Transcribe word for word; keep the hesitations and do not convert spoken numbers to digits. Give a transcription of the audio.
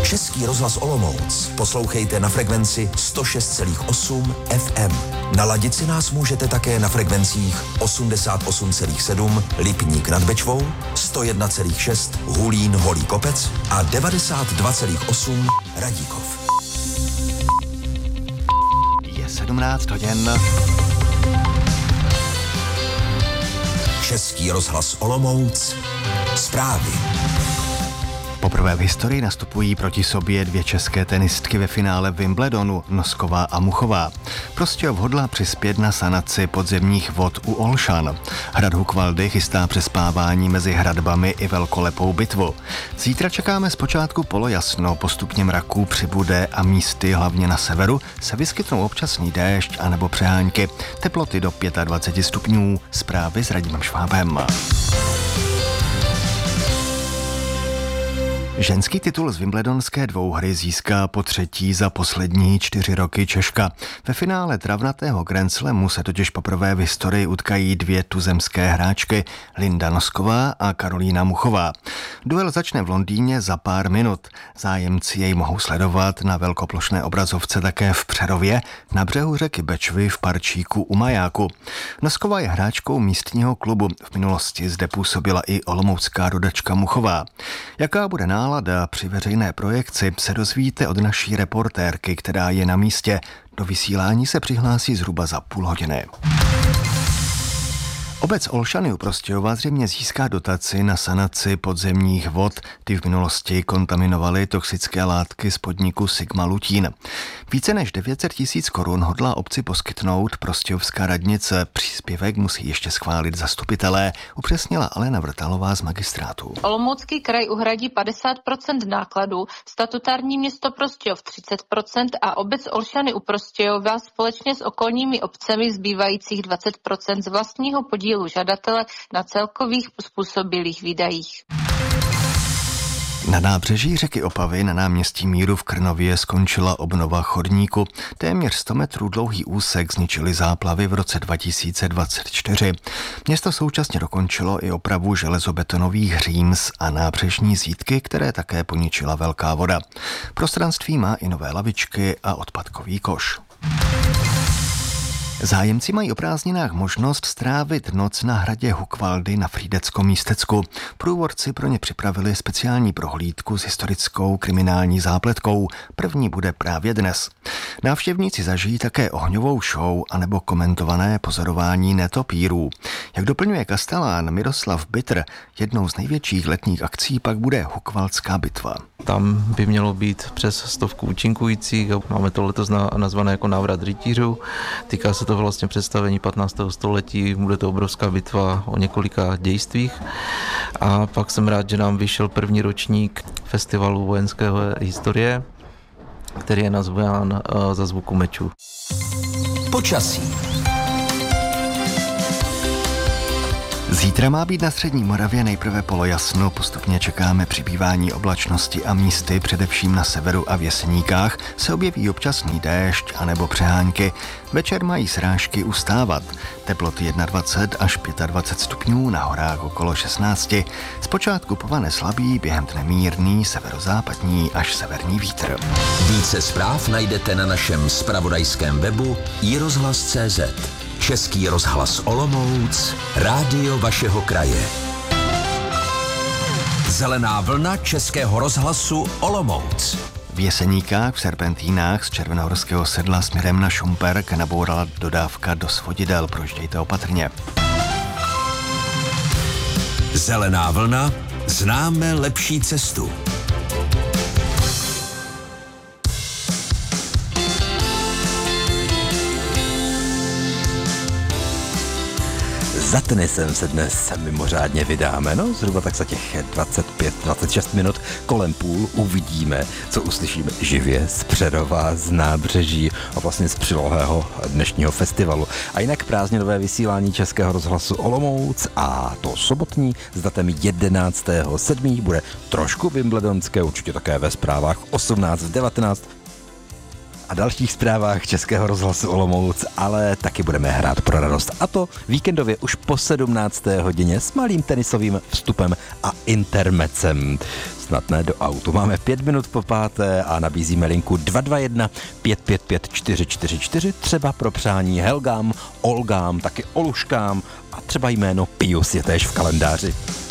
Český rozhlas Olomouc poslouchejte na frekvenci sto šest celá osm F M. Naladit si nás můžete také na frekvencích osmdesát osm celá sedm Lipník nad Bečvou, sto jedna celá šest Hulín Holý Kopec a devadesát dva celá osm Radíkov. Je sedmnáct hodin. Český rozhlas Olomouc. Zprávy. Poprvé v historii nastupují proti sobě dvě české tenistky ve finále Wimbledonu, Nosková a Muchová. Prostějov hodlá přispět na sanaci podzemních vod u Olšan. Hrad Hukvaldy chystá přespávání mezi hradbami i velkolepou bitvu. Zítra čekáme zpočátku polojasno, postupně mraků přibude a místy, hlavně na severu, se vyskytnou občasný déšť anebo přehánky. Teploty do dvacet pět stupňů. Zprávy s Radimem Švábem. Ženský titul z wimbledonské dvouhry získá po třetí za poslední čtyři roky Češka. Ve finále travnatého Grand Slamu se totiž poprvé v historii utkají dvě tuzemské hráčky, Linda Nosková a Karolína Muchová. Duel začne v Londýně za pár minut. Zájemci jej mohou sledovat na velkoplošné obrazovce také v Přerově, na břehu řeky Bečvy v parčíku u Majáku. Nosková je hráčkou místního klubu. V minulosti zde působila i olomoucká rodačka Muchová. Jaká bude nálada při veřejné projekci, se dozvíte od naší reportérky, která je na místě. Do vysílání se přihlásí zhruba za půl hodiny. Obec Olšany u Prostějova zřejmě získá dotaci na sanaci podzemních vod. Ty v minulosti kontaminovaly toxické látky z podniku Sigma Lutín. Více než devět set tisíc korun hodlá obci poskytnout prostějovská radnice. Příspěvek musí ještě schválit zastupitelé, upřesnila Alena Vrtalová z magistrátu. Olomoucký kraj uhradí padesát procent nákladů, statutární město Prostějov třicet procent a obec Olšany u Prostějova společně s okolními obcemi zbývajících dvacet procent z vlastního podílu žadatele na celkových způsobilých výdajích. Na nábřeží řeky Opavy na náměstí Míru v Krnově skončila obnova chodníku. Téměř sto metrů dlouhý úsek zničily záplavy v roce dva tisíce dvacet čtyři. Město současně dokončilo i opravu železobetonových říms a nábřežní zítky, které také poničila velká voda. Prostranství má i nové lavičky a odpadkový koš. Zájemci mají o prázdninách možnost strávit noc na hradě Hukvaldy na Frýdecko-Místecku. Průvodci pro ně připravili speciální prohlídku s historickou kriminální zápletkou. První bude právě dnes. Návštěvníci zažijí také ohňovou show anebo komentované pozorování netopírů. Jak doplňuje kastelán Miroslav Bitr, jednou z největších letních akcí pak bude Hukvaldská bitva. Tam by mělo být přes stovku účinkujících. Máme to letos nazvané jako návrat rytířů. Týká se to vlastně představení patnáctého století. Bude to obrovská bitva o několika dějstvích. A pak jsem rád, že nám vyšel první ročník festivalu vojenského historie, který je nazván Za zvuku mečů. Počasí. Zítra má být na střední Moravě nejprve polojasno, postupně čekáme přibývání oblačnosti a místy, především na severu a v Jeseníkách, se objeví občasný déšť anebo přehánky. Večer mají srážky ustávat. Teploty dvacet jedna až dvacet pět stupňů, na horách okolo šestnáct. Zpočátku povane slabý, během dne mírný, severozápadní až severní vítr. Více zpráv najdete na našem zpravodajském webu i rozhlas tečka cé zet. Český rozhlas Olomouc, rádio vašeho kraje. Zelená vlna Českého rozhlasu Olomouc. V Jeseníkách v Serpentínách z Červenohorského sedla směrem na Šumperk nabourala dodávka do svodidel, projíždějte opatrně. Zelená vlna, známe lepší cestu. Za tenisem se dnes mimořádně vydáme, no zhruba tak za těch dvacet pět dvacet šest minut kolem půl uvidíme, co uslyšíme živě z Přerova, z nábřeží a vlastně z přilohého dnešního festivalu. A jinak prázdninové vysílání Českého rozhlasu Olomouc a to sobotní s datem jedenáctého sedmého bude trošku wimbledonské, určitě také ve zprávách osmnáct devatenáct. a dalších zprávách Českého rozhlasu Olomouc, ale taky budeme hrát pro radost. A to víkendově už po sedmnácté hodině s malým tenisovým vstupem a intermecem. Snad ne do autu. Máme pět minut po páté a nabízíme linku dva dva jedna pět pět pět čtyři čtyři čtyři, třeba pro přání Helgám, Olgám, taky Oluškám a třeba jméno Pius je též v kalendáři.